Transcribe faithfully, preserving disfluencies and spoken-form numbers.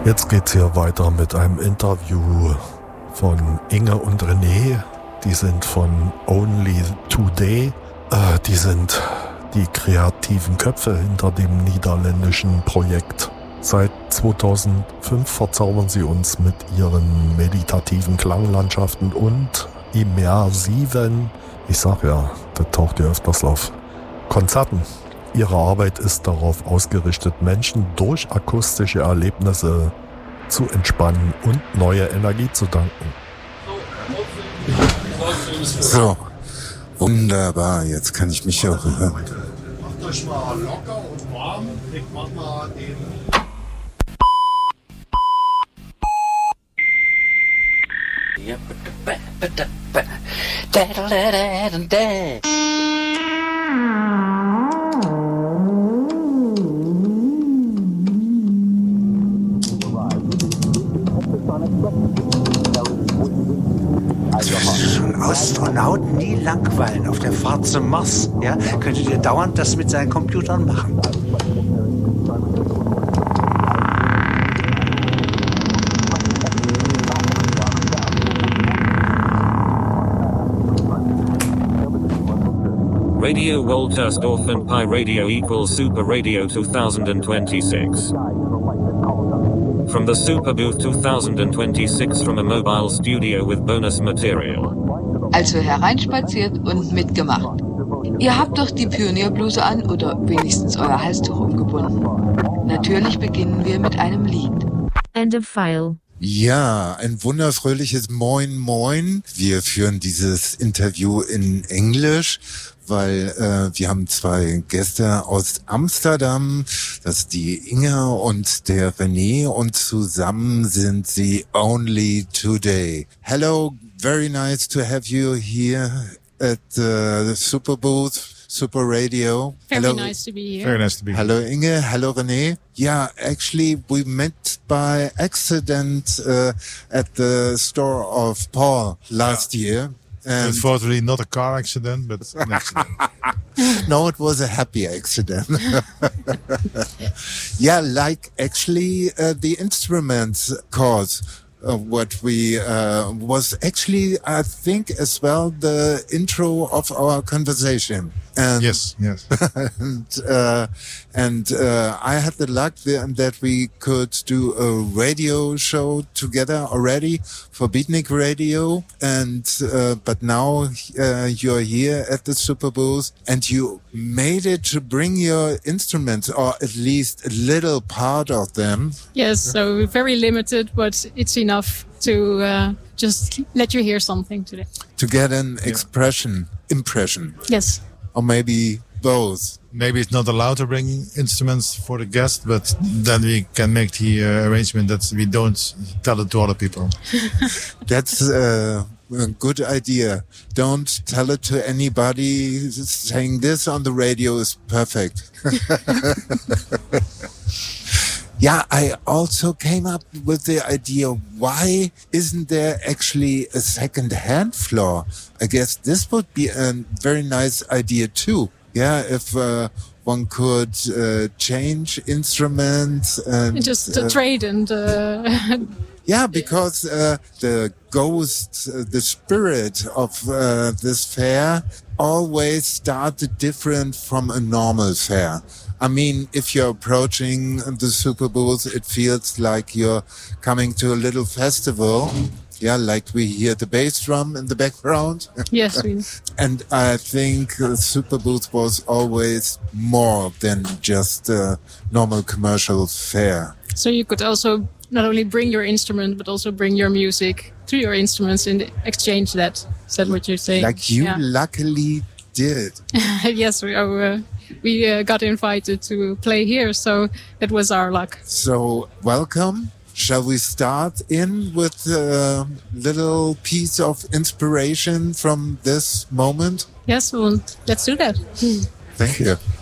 Jetzt geht's hier weiter mit einem Interview von Inge und René. Die sind von Only Today. Äh, die sind die kreativen Köpfe hinter dem niederländischen Projekt. Seit zweitausendfünf verzaubern sie uns mit ihren meditativen Klanglandschaften und immersiven, ich sag ja, das taucht ja öfters auf, Konzerten. Ihre Arbeit ist darauf ausgerichtet, Menschen durch akustische Erlebnisse zu entspannen und neue Energie zu danken. So, wunderbar, jetzt kann ich mich auch hören. Macht euch mal locker und warm. Ich mach mal den... Astronauten nie langweilen auf der Fahrt zum Mars. Ja, könntet ihr dauernd das mit seinen Computern machen. Radio Woltersdorf and Pi Radio equals Super Radio twenty twenty-six. From the Super Booth twenty twenty-six from a mobile studio with bonus material. Also hereinspaziert und mitgemacht. Ihr habt doch die Pionierbluse an oder wenigstens euer Halstuch umgebunden. Natürlich beginnen wir mit einem Lied. End of file. Ja, ein wunderfröhliches Moin Moin. Wir führen dieses Interview in Englisch, weil äh, wir haben zwei Gäste aus Amsterdam, das ist die Inge und der René, und zusammen sind sie Only Today. Hello, very nice to have you here at the Super Booth. Super Radio. Very hello. nice to be here. Very nice to be here. Hello, Inge. Hello, René. Yeah, actually, we met by accident uh, at the store of Paul last yeah. year. And unfortunately, not a car accident, but an accident. No, it was a happy accident. Yeah, like actually uh, the instruments cause uh, what we uh, was actually, I think, as well the intro of our conversation. And, yes, yes. and uh, and uh, I had the luck that we could do a radio show together already for Beatnik Radio, and uh, but now uh, you're here at the Super Booth, and you made it to bring your instruments, or at least a little part of them. Yes, so very limited, but it's enough to uh, just let you hear something today. To get an yeah. expression, impression. Yes. Or maybe both. Maybe it's not allowed to bring instruments for the guest, but then we can make the uh, arrangement that we don't tell it to other people. That's uh, a good idea. Don't tell it to anybody. Saying this on the radio is perfect. Yeah, I also came up with the idea, why isn't there actually a second-hand floor? I guess this would be a very nice idea too. Yeah, if uh, one could uh, change instruments and... and just uh, uh, trade and... Uh, yeah, because uh, the ghost, uh, the spirit of uh, this fair always started different from a normal fair. I mean, if you're approaching the Super Booth, it feels like you're coming to a little festival. Yeah, like we hear the bass drum in the background. Yes, we. And I think the Super Booth was always more than just a normal commercial fair. So you could also not only bring your instrument, but also bring your music to your instruments and exchange that. Is that what you're saying? Like you yeah. luckily did. Yes, we are. Uh, We uh, got invited to play here, so it was our luck. So, welcome. Shall we start in with a little piece of inspiration from this moment? Yes, well, let's do that. Thank you.